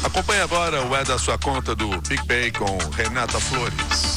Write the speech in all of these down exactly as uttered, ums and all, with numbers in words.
Acompanhe agora o É da Sua Conta do PicPay com Renata Flores.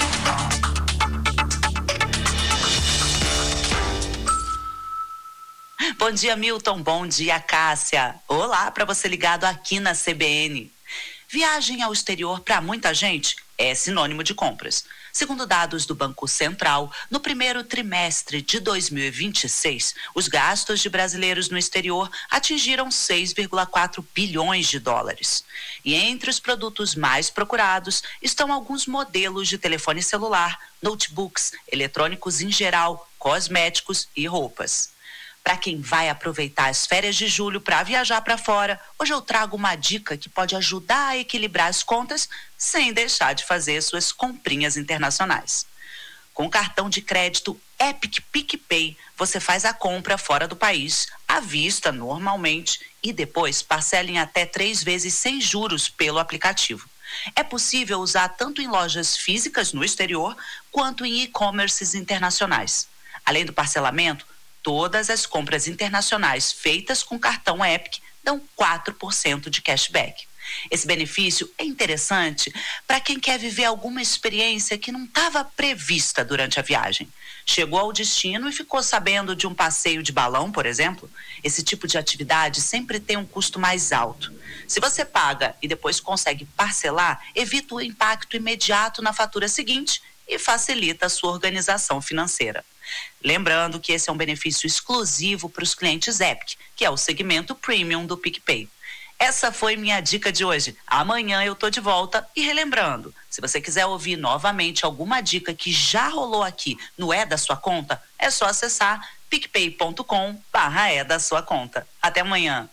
Bom dia, Milton. Bom dia, Cássia. Olá para você ligado aqui na C B N. Viagem ao exterior para muita gente é sinônimo de compras. Segundo dados do Banco Central, no primeiro trimestre de dois mil e vinte e seis, os gastos de brasileiros no exterior atingiram seis vírgula quatro bilhões de dólares. E entre os produtos mais procurados estão alguns modelos de telefone celular, notebooks, eletrônicos em geral, cosméticos e roupas. Para quem vai aproveitar as férias de julho para viajar para fora, hoje eu trago uma dica que pode ajudar a equilibrar as contas sem deixar de fazer suas comprinhas internacionais. Com o cartão de crédito Epic PicPay, você faz a compra fora do país, à vista normalmente, e depois parcela em até três vezes sem juros pelo aplicativo. É possível usar tanto em lojas físicas no exterior, quanto em e-commerces internacionais. Além do parcelamento, todas as compras internacionais feitas com cartão Epic dão quatro por cento de cashback. Esse benefício é interessante para quem quer viver alguma experiência que não estava prevista durante a viagem. Chegou ao destino e ficou sabendo de um passeio de balão, por exemplo? Esse tipo de atividade sempre tem um custo mais alto. Se você paga e depois consegue parcelar, evita o impacto imediato na fatura seguinte e facilita a sua organização financeira. Lembrando que esse é um benefício exclusivo para os clientes Epic, que é o segmento premium do PicPay. Essa foi minha dica de hoje. Amanhã eu tô de volta e relembrando, se você quiser ouvir novamente alguma dica que já rolou aqui no É da Sua Conta, é só acessar picpay ponto com barra é da sua conta. Até amanhã.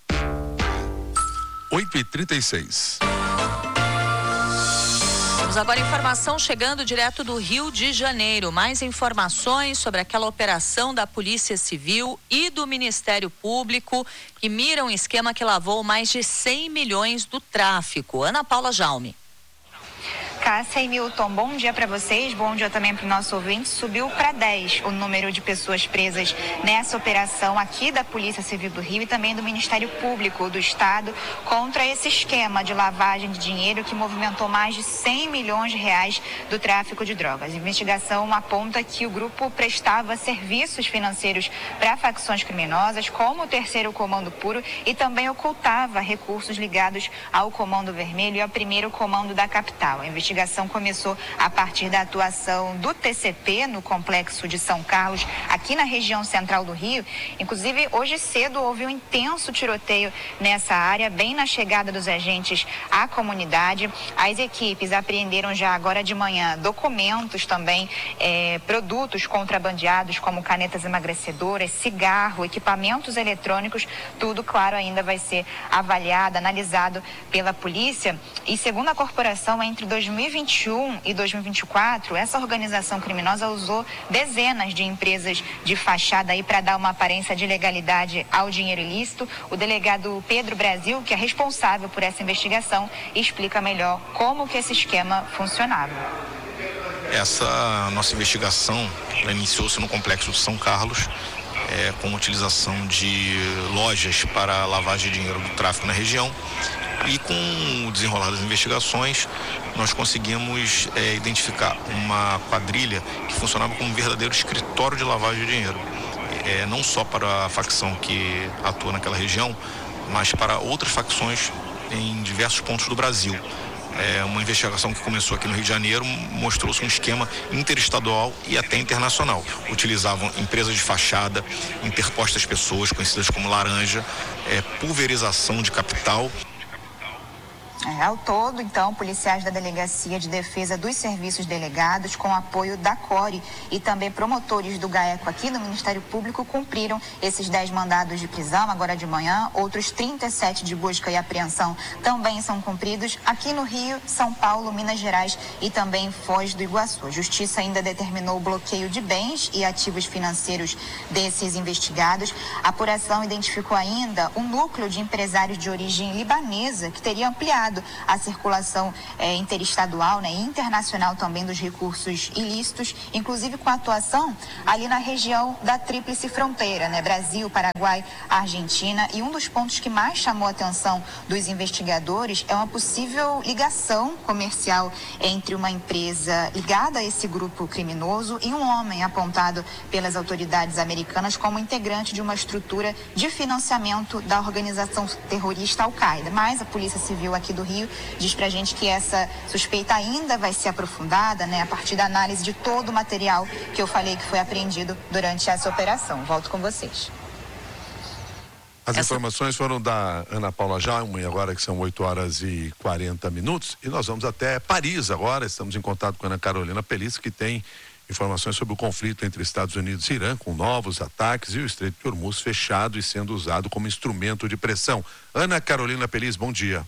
oito e trinta e seis. Temos agora informação chegando direto do Rio de Janeiro. Mais informações sobre aquela operação da Polícia Civil e do Ministério Público que mira um esquema que lavou mais de cem milhões do tráfico. Ana Paula Jaume. Cássia e Milton, bom dia para vocês, bom dia também para o nosso ouvinte. Subiu para dez o número de pessoas presas nessa operação aqui da Polícia Civil do Rio e também do Ministério Público do Estado contra esse esquema de lavagem de dinheiro que movimentou mais de cem milhões de reais do tráfico de drogas. A investigação aponta que o grupo prestava serviços financeiros para facções criminosas, como o Terceiro Comando Puro, e também ocultava recursos ligados ao Comando Vermelho e ao Primeiro Comando da capital. A investigação A investigação começou a partir da atuação do T C P no complexo de São Carlos, aqui na região central do Rio. Inclusive, hoje cedo houve um intenso tiroteio nessa área, bem na chegada dos agentes à comunidade. As equipes apreenderam já agora de manhã documentos também, eh, produtos contrabandeados como canetas emagrecedoras, cigarro, equipamentos eletrônicos. Tudo, claro, ainda vai ser avaliado, analisado pela polícia. E segundo a corporação, entre dois mil e vinte e um e dois mil e vinte e quatro, essa organização criminosa usou dezenas de empresas de fachada aí para dar uma aparência de legalidade ao dinheiro ilícito. O delegado Pedro Brasil, que é responsável por essa investigação, explica melhor como que esse esquema funcionava. Essa nossa investigação iniciou-se no complexo de São Carlos, é, com utilização de lojas para lavagem de dinheiro do tráfico na região. E com o desenrolar das investigações, nós conseguimos é, identificar uma quadrilha que funcionava como um verdadeiro escritório de lavagem de dinheiro. É, não só para a facção que atua naquela região, mas para outras facções em diversos pontos do Brasil. É, uma investigação que começou aqui no Rio de Janeiro mostrou-se um esquema interestadual e até internacional. Utilizavam empresas de fachada, interpostas pessoas conhecidas como laranja, é, pulverização de capital. É, ao todo, então, policiais da Delegacia de Defesa dos Serviços Delegados, com apoio da CORE e também promotores do GAECO aqui no Ministério Público, cumpriram esses dez mandados de prisão agora de manhã. Outros trinta e sete de busca e apreensão também são cumpridos aqui no Rio, São Paulo, Minas Gerais e também Foz do Iguaçu. A Justiça ainda determinou o bloqueio de bens e ativos financeiros desses investigados. A apuração identificou ainda um núcleo de empresários de origem libanesa que teria ampliado vedado a circulação é, interestadual, né, internacional também dos recursos ilícitos, inclusive com a atuação ali na região da Tríplice Fronteira, né, Brasil, Paraguai, Argentina. E um dos pontos que mais chamou a atenção dos investigadores é uma possível ligação comercial entre uma empresa ligada a esse grupo criminoso e um homem apontado pelas autoridades americanas como integrante de uma estrutura de financiamento da organização terrorista Al-Qaeda. Mas a Polícia Civil aqui do Rio diz pra gente que essa suspeita ainda vai ser aprofundada, né, a partir da análise de todo o material que eu falei que foi apreendido durante essa operação. Volto com vocês. As Essa... informações foram da Ana Paula Jaume, agora que são oito horas e quarenta minutos, e nós vamos até Paris agora. Estamos em contato com a Ana Carolina Pelis, que tem informações sobre o conflito entre Estados Unidos e Irã, com novos ataques e o Estreito de Hormuz fechado e sendo usado como instrumento de pressão. Ana Carolina Pelis, bom dia.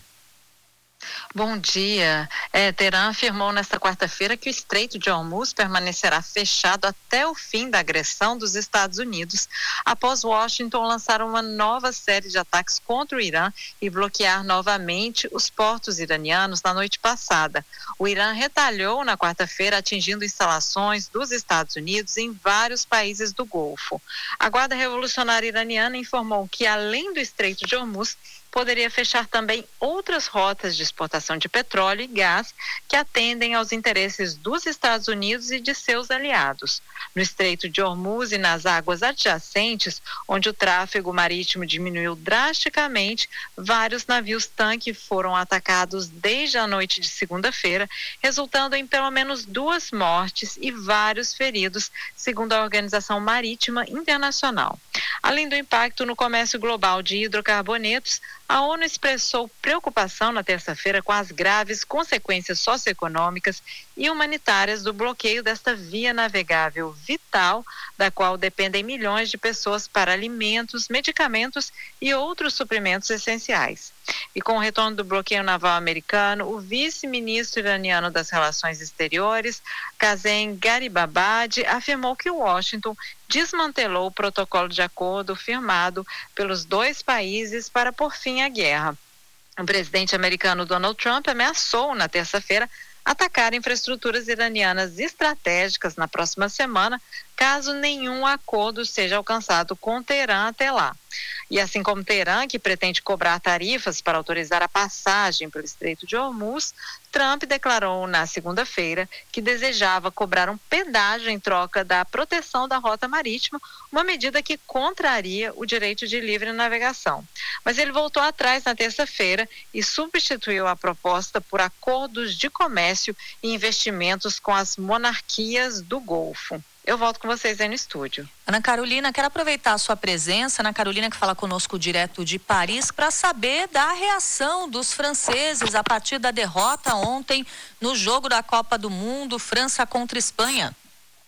Bom dia. É, Teherã afirmou nesta quarta-feira que o Estreito de Hormuz permanecerá fechado até o fim da agressão dos Estados Unidos, após Washington lançar uma nova série de ataques contra o Irã e bloquear novamente os portos iranianos na noite passada. O Irã retalhou na quarta-feira, atingindo instalações dos Estados Unidos em vários países do Golfo. A Guarda Revolucionária Iraniana informou que, além do Estreito de Hormuz, poderia fechar também outras rotas de exportação de petróleo e gás que atendem aos interesses dos Estados Unidos e de seus aliados. No Estreito de Hormuz e nas águas adjacentes, onde o tráfego marítimo diminuiu drasticamente, vários navios-tanque foram atacados desde a noite de segunda-feira, resultando em pelo menos duas mortes e vários feridos, segundo a Organização Marítima Internacional. Além do impacto no comércio global de hidrocarbonetos, a ONU expressou preocupação na terça-feira com as graves consequências socioeconômicas e humanitárias do bloqueio desta via navegável vital, da qual dependem milhões de pessoas para alimentos, medicamentos e outros suprimentos essenciais. E com o retorno do bloqueio naval americano, o vice-ministro iraniano das Relações Exteriores, Kazem Garibabadi, afirmou que Washington desmantelou o protocolo de acordo firmado pelos dois países para pôr fim à guerra. O presidente americano Donald Trump ameaçou na terça-feira atacar infraestruturas iranianas estratégicas na próxima semana, caso nenhum acordo seja alcançado com Teherã até lá. E assim como Teherã, que pretende cobrar tarifas para autorizar a passagem pelo Estreito de Hormuz, Trump declarou na segunda-feira que desejava cobrar um pedágio em troca da proteção da rota marítima, uma medida que contraria o direito de livre navegação. Mas ele voltou atrás na terça-feira e substituiu a proposta por acordos de comércio e investimentos com as monarquias do Golfo. Eu volto com vocês aí no estúdio. Ana Carolina, quero aproveitar a sua presença, Ana Carolina, que fala conosco direto de Paris, para saber da reação dos franceses a partir da derrota ontem no jogo da Copa do Mundo, França contra Espanha.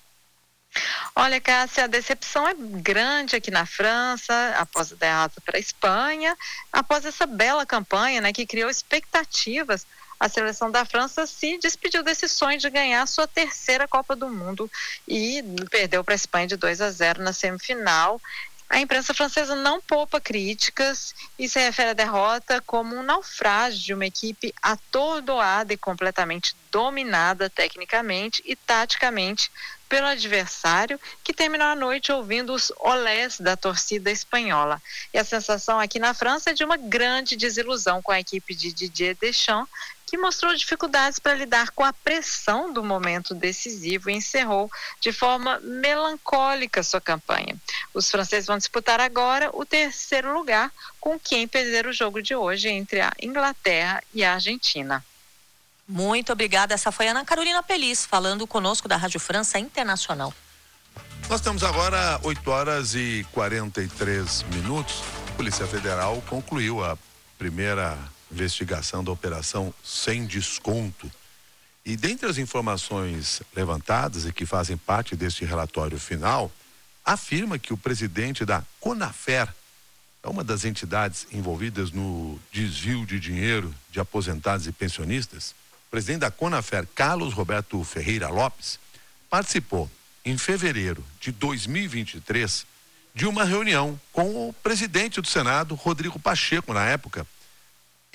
Olha, Cássia, a decepção é grande aqui na França, após a derrota para a Espanha, após essa bela campanha, né, que criou expectativas. A seleção da França se despediu desse sonho de ganhar a sua terceira Copa do Mundo e perdeu para a Espanha de dois a zero na semifinal. A imprensa francesa não poupa críticas e se refere à derrota como um naufrágio de uma equipe atordoada e completamente dominada tecnicamente e taticamente pelo adversário, que terminou a noite ouvindo os olés da torcida espanhola. E a sensação aqui na França é de uma grande desilusão com a equipe de Didier Deschamps, que mostrou dificuldades para lidar com a pressão do momento decisivo e encerrou de forma melancólica sua campanha. Os franceses vão disputar agora o terceiro lugar com quem perder o jogo de hoje entre a Inglaterra e a Argentina. Muito obrigada. Essa foi a Ana Carolina Pelis, falando conosco da Rádio França Internacional. Nós temos agora oito horas e quarenta e três minutos. A Polícia Federal concluiu a primeira investigação da Operação Sem Desconto. E dentre as informações levantadas e que fazem parte deste relatório final, afirma que o presidente da Conafer, é uma das entidades envolvidas no desvio de dinheiro de aposentados e pensionistas, o presidente da Conafer, Carlos Roberto Ferreira Lopes, participou em fevereiro de dois mil e vinte e três de uma reunião com o presidente do Senado, Rodrigo Pacheco, na época,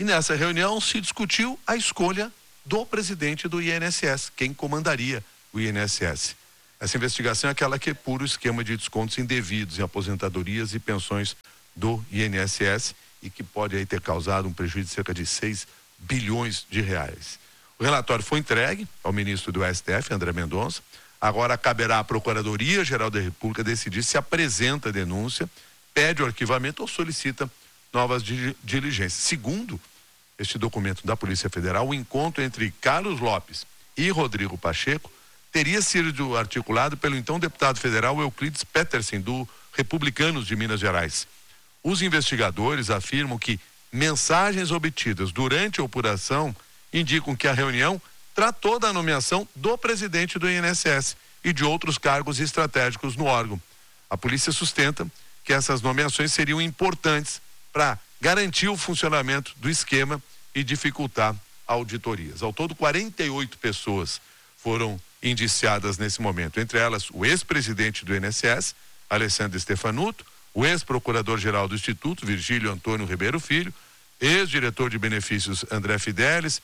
E nessa reunião se discutiu a escolha do presidente do I N S S, quem comandaria o I N S S. Essa investigação é aquela que é puro esquema de descontos indevidos em aposentadorias e pensões do I N S S e que pode aí ter causado um prejuízo de cerca de seis bilhões de reais. O relatório foi entregue ao ministro do S T F, André Mendonça. Agora caberá à Procuradoria-Geral da República decidir se apresenta a denúncia, pede o arquivamento ou solicita novas diligências. Segundo este documento da Polícia Federal, o encontro entre Carlos Lopes e Rodrigo Pacheco teria sido articulado pelo então deputado federal Euclides Petersen, do Republicanos de Minas Gerais. Os investigadores afirmam que mensagens obtidas durante a apuração indicam que a reunião tratou da nomeação do presidente do I N S S e de outros cargos estratégicos no órgão. A polícia sustenta que essas nomeações seriam importantes para garantir o funcionamento do esquema e dificultar auditorias. Ao todo, quarenta e oito pessoas foram indiciadas nesse momento, entre elas o ex-presidente do I N S S, Alessandro Stefanuto, o ex-procurador-geral do Instituto, Virgílio Antônio Ribeiro Filho, ex-diretor de benefícios André Fidelis,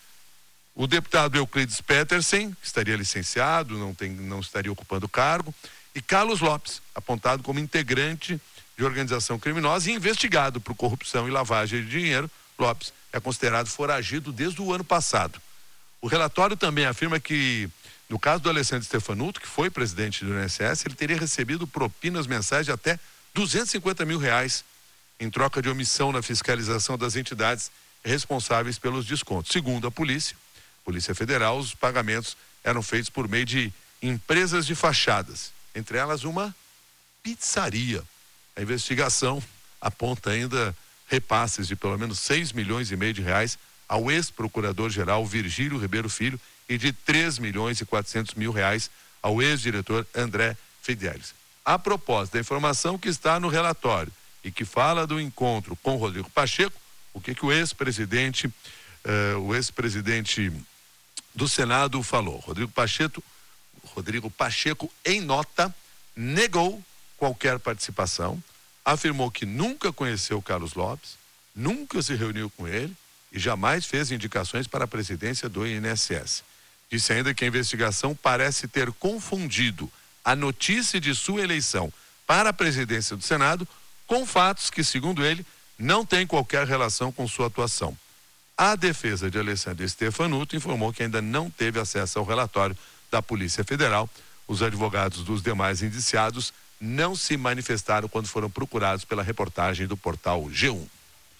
o deputado Euclides Petersen, que estaria licenciado, não, tem, não estaria ocupando o cargo, e Carlos Lopes, apontado como integrante de organização criminosa e investigado por corrupção e lavagem de dinheiro. Lopes é considerado foragido desde o ano passado. O relatório também afirma que, no caso do Alessandro Stefanuto, que foi presidente do I N S S, ele teria recebido propinas mensais de até duzentos e cinquenta mil reais em troca de omissão na fiscalização das entidades responsáveis pelos descontos. Segundo a polícia, Polícia Federal, os pagamentos eram feitos por meio de empresas de fachadas, entre elas uma pizzaria. A investigação aponta ainda repasses de pelo menos seis milhões e meio de reais ao ex-procurador-geral Virgílio Ribeiro Filho e de três milhões e quatrocentos mil reais ao ex-diretor André Fidelis. A propósito da informação que está no relatório e que fala do encontro com Rodrigo Pacheco, o que que o ex-presidente, uh, o ex-presidente do Senado falou? Rodrigo Pacheco, Rodrigo Pacheco, em nota, negou qualquer participação, afirmou que nunca conheceu Carlos Lopes, nunca se reuniu com ele e jamais fez indicações para a presidência do I N S S. Disse ainda que a investigação parece ter confundido a notícia de sua eleição para a presidência do Senado com fatos que, segundo ele, não têm qualquer relação com sua atuação. A defesa de Alessandro Stefanuto informou que ainda não teve acesso ao relatório da Polícia Federal. Os advogados dos demais indiciados não se manifestaram quando foram procurados pela reportagem do portal G um.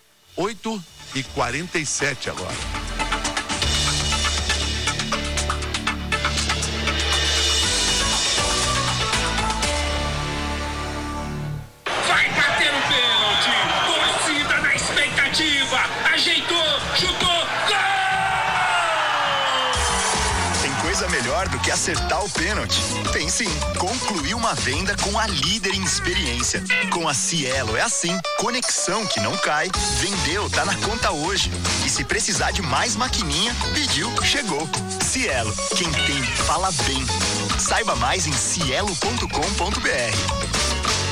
oito e quarenta e sete agora. Vai bater o pênalti! Torcida na expectativa! Ajeitou! Chutou! Gol! Tem coisa melhor do que acertar o pênalti. Tem sim. Concluir uma venda com a líder em experiência. Com a Cielo é assim. Conexão que não cai. Vendeu, tá na conta hoje. E se precisar de mais maquininha, pediu, chegou. Cielo, quem tem, fala bem. Saiba mais em cielo ponto com ponto br.